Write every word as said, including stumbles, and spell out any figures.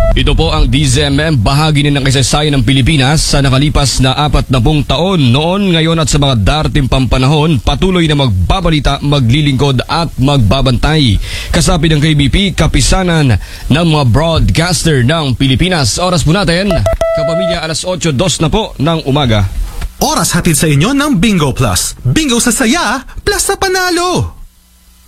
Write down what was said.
Ito po ang D Z M M, bahagi din ng kasaysayan ng Pilipinas sa nakalipas na apat na pung taon noon, ngayon at sa mga darating pang panahon. Patuloy na magbabalita, maglilingkod at magbabantay. Kasapi ng K B P, kapisanan ng mga broadcaster ng Pilipinas. Oras po natin, kapamilya, alas otso dos na po ng umaga. Oras hatid sa inyo ng Bingo Plus. Bingo sa saya, plus sa panalo!